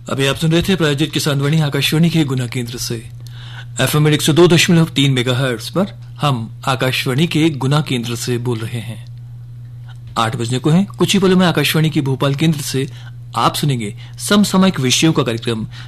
अभी आप सुन रहे थे प्रायोजित किसान वाणी आकाशवाणी के गुना केंद्र से FM 102.3 मेगाहर्ट्ज पर हम आकाशवाणी के गुना केंद्र से बोल रहे हैं। 8 बजने को है, कुछ ही पलों में आकाशवाणी की भोपाल केंद्र से आप सुनेंगे समसामयिक विषयों का कार्यक्रम